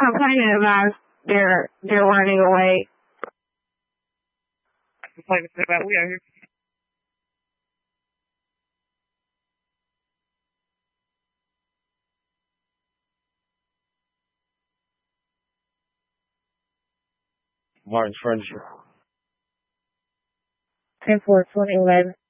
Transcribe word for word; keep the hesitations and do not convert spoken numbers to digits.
complaining about they're they're running away. Complaining about we out here. Martin's Furniture. Ten four twenty eleven.